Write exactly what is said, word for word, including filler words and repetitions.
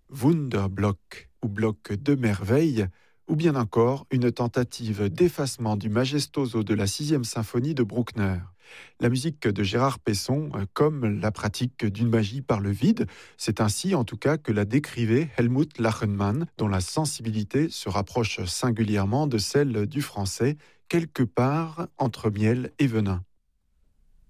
Wunderblock ou bloc de merveille, ou bien encore une tentative d'effacement du majestoso de la sixième symphonie de Bruckner. La musique de Gérard Pesson, comme la pratique d'une magie par le vide, c'est ainsi en tout cas que la décrivait Helmut Lachenmann, dont la sensibilité se rapproche singulièrement de celle du français, quelque part entre miel et venin.